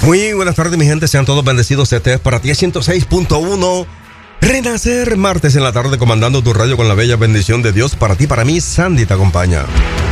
Muy buenas tardes, mi gente. Sean todos bendecidos. Este es para ti 106.1. Renacer, martes en la tarde, comandando tu radio con la bella bendición de Dios. Para ti, para mí, Sandy te acompaña.